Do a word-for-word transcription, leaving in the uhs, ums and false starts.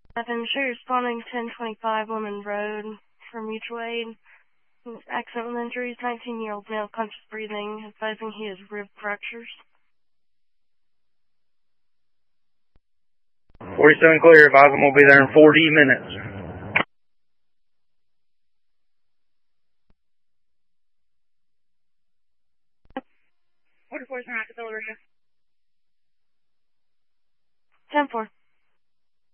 Nothing. Sure, responding ten twenty-five Lemon Road for mutual aid. Accident with injuries, nineteen-year-old male, conscious breathing, advising he has rib fractures. forty-seven clear, advise him we'll be there in forty minutes. Order four is not acceleration.